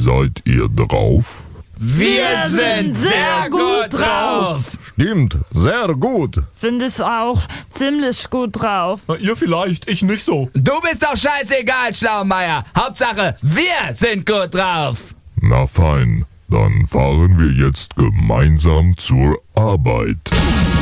seid ihr drauf? Wir sind sehr gut drauf. Stimmt, sehr gut. Finde ich auch ziemlich gut drauf. Na, ihr vielleicht, ich nicht so. Du bist doch scheißegal, Schlaumeier. Hauptsache, wir sind gut drauf. Na fein, dann fahren wir jetzt gemeinsam zur Arbeit.